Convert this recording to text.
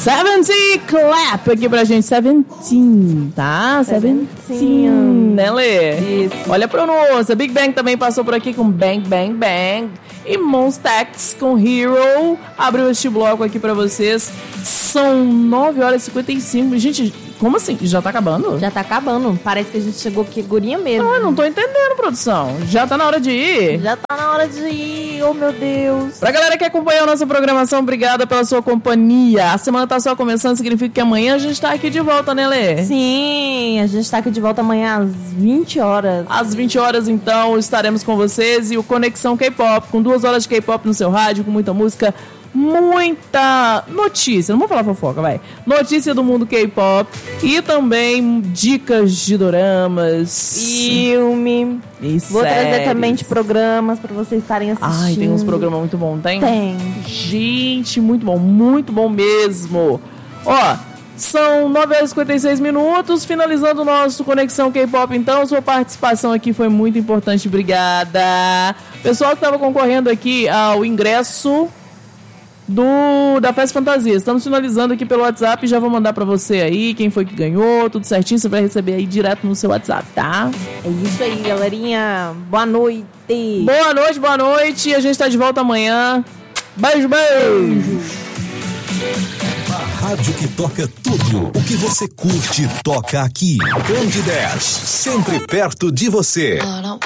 Seventeen, clap aqui pra gente. Seventeen, tá? Seventeen, né, Lê? Isso. Olha a pronúncia. Big Bang também passou por aqui com Bang, Bang, Bang. E Monstax com Hero. Abriu este bloco aqui pra vocês. São 9h55. Gente, como assim? Já tá acabando? Já tá acabando. Parece que a gente chegou aqui, gurinha mesmo. Não tô entendendo, produção. Já tá na hora de ir? Já tá na hora de ir. Oh, meu Deus. Pra galera que acompanhou a nossa programação, obrigada pela sua companhia. A semana tá só começando, significa que amanhã a gente tá aqui de volta, né, Lê? Sim, a gente tá aqui de volta amanhã às 20 horas. Às 20 horas, então, estaremos com vocês e o Conexão K-Pop, com 2 horas de K-Pop no seu rádio, com muita música, muita notícia, não vou falar fofoca, vai. Notícia do mundo K-Pop e também dicas de doramas, Filme. e Vou trazer séries. também de programas pra vocês estarem assistindo. Ai, tem uns programas muito bons, tem? Tem. Gente, muito bom mesmo. Ó, são 9h56, finalizando o nosso Conexão K-Pop, então, sua participação aqui foi muito importante, obrigada. Pessoal que tava concorrendo aqui ao ingresso da Festa Fantasia, estamos finalizando aqui pelo WhatsApp, já vou mandar pra você aí quem foi que ganhou, tudo certinho, você vai receber aí direto no seu WhatsApp, tá? É isso aí, galerinha. Boa noite. Boa noite, a gente tá de volta amanhã. Beijo. A rádio que toca tudo o que você curte toca aqui. Band 10, sempre perto de você.